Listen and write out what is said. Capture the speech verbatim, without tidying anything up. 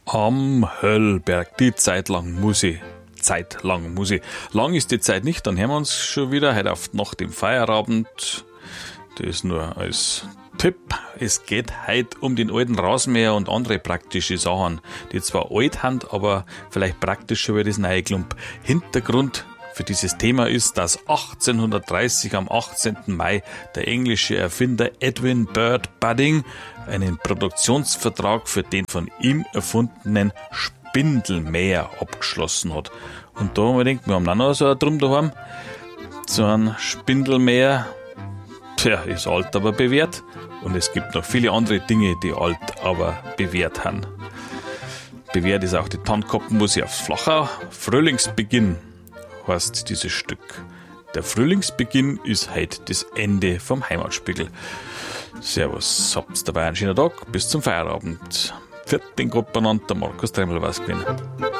Am Höllberg, die Zeit lang muss ich. Zeit lang muss ich. Lang ist die Zeit nicht, dann hören wir uns schon wieder heute auf nach dem Feierabend. Das nur als Tipp. Es geht heute um den alten Rasenmäher und andere praktische Sachen, die zwar alt sind, aber vielleicht praktischer wie das neue Klump. Hintergrund für dieses Thema ist, dass achtzehnhundertdreißig am achtzehnten Mai der englische Erfinder Edwin Bird Budding einen Produktionsvertrag für den von ihm erfundenen Spindelmäher abgeschlossen hat. Und da haben wir gedacht, wir haben auch noch so einen drum daheim. So ein Spindelmäher, tja, ist alt, aber bewährt. Und es gibt noch viele andere Dinge, die alt, aber bewährt haben. Bewährt ist auch die Tannkoppenmusik aufs Flachau. Frühlingsbeginn heißt dieses Stück. Der Frühlingsbeginn ist heute das Ende vom Heimatspiegel. Servus, habt's dabei einen schönen Tag, bis zum Feierabend. Viert den Gott benannt, der Markus Tremmel war's gewesen.